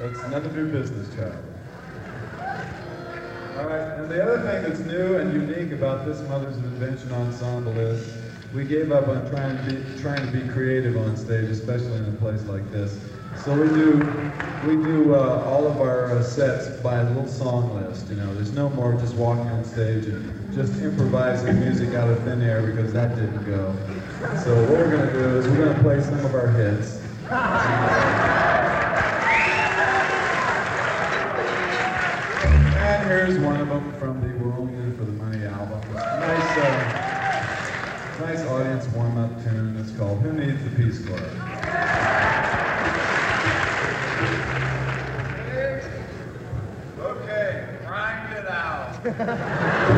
That's none of your business, child. All right, and the other thing that's new and unique about this Mothers of Invention ensemble is we gave up on trying to be creative on stage, especially in a place like this. So we do all of our sets by a little song list. You know, there's no more just walking on stage and just improvising music out of thin air because that didn't go. So what we're going to do is we're going to play some of our hits. And here's one of them from the We're Only In It For The Money album. Nice audience warm-up tune. It's called Who Needs the Peace Corps? Okay, grind it out.